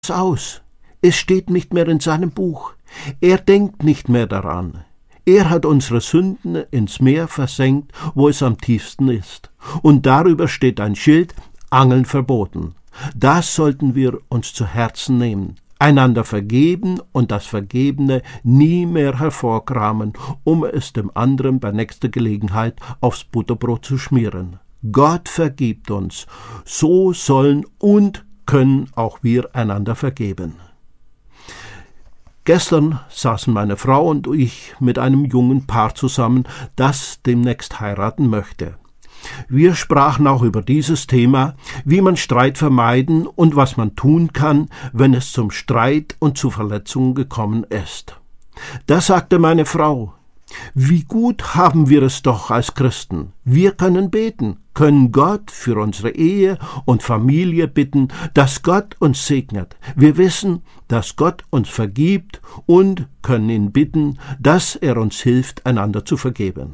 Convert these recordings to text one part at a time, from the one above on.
aus. Es steht nicht mehr in seinem Buch. Er denkt nicht mehr daran. Er hat unsere Sünden ins Meer versenkt, wo es am tiefsten ist. Und darüber steht ein Schild: Angeln verboten. Das sollten wir uns zu Herzen nehmen. Einander vergeben und das Vergebene nie mehr hervorkramen, um es dem anderen bei nächster Gelegenheit aufs Butterbrot zu schmieren. Gott vergibt uns. So sollen und können auch wir einander vergeben. Gestern saßen meine Frau und ich mit einem jungen Paar zusammen, das demnächst heiraten möchte. Wir sprachen auch über dieses Thema, wie man Streit vermeiden und was man tun kann, wenn es zum Streit und zu Verletzungen gekommen ist. Da sagte meine Frau: Wie gut haben wir es doch als Christen. Wir können beten, können Gott für unsere Ehe und Familie bitten, dass Gott uns segnet. Wir wissen, dass Gott uns vergibt und können ihn bitten, dass er uns hilft, einander zu vergeben.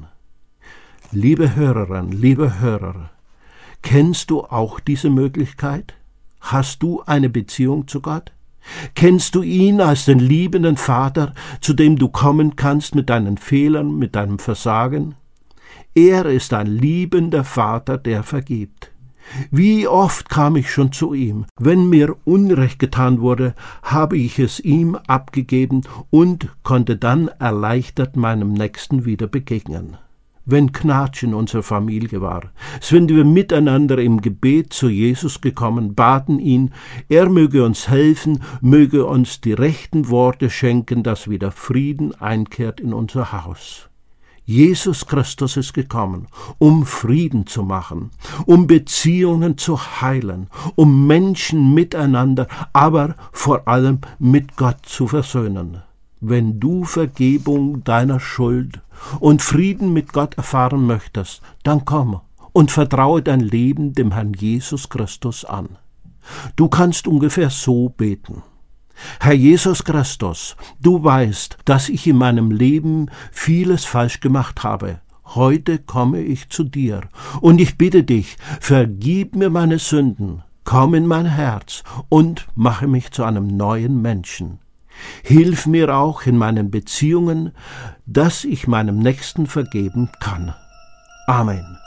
Liebe Hörerin, liebe Hörer, kennst du auch diese Möglichkeit? Hast du eine Beziehung zu Gott? Kennst du ihn als den liebenden Vater, zu dem du kommen kannst mit deinen Fehlern, mit deinem Versagen? Er ist ein liebender Vater, der vergibt. Wie oft kam ich schon zu ihm. Wenn mir Unrecht getan wurde, habe ich es ihm abgegeben und konnte dann erleichtert meinem Nächsten wieder begegnen. Wenn Knatsch in unserer Familie war, sind wir miteinander im Gebet zu Jesus gekommen, baten ihn, er möge uns helfen, möge uns die rechten Worte schenken, dass wieder Frieden einkehrt in unser Haus. Jesus Christus ist gekommen, um Frieden zu machen, um Beziehungen zu heilen, um Menschen miteinander, aber vor allem mit Gott zu versöhnen. Wenn du Vergebung deiner Schuld und Frieden mit Gott erfahren möchtest, dann komm und vertraue dein Leben dem Herrn Jesus Christus an. Du kannst ungefähr so beten: Herr Jesus Christus, du weißt, dass ich in meinem Leben vieles falsch gemacht habe. Heute komme ich zu dir und ich bitte dich, vergib mir meine Sünden, komm in mein Herz und mache mich zu einem neuen Menschen. Hilf mir auch in meinen Beziehungen, dass ich meinem Nächsten vergeben kann. Amen.